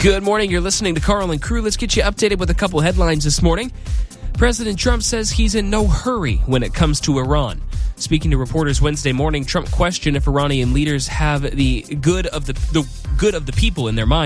Good morning. You're listening to Carl and Crew. Let's get you updated with a couple headlines this morning. President Trump says he's in no hurry when it comes to Iran. Speaking to reporters Wednesday morning, Trump questioned if Iranian leaders have the good of the people in their mind.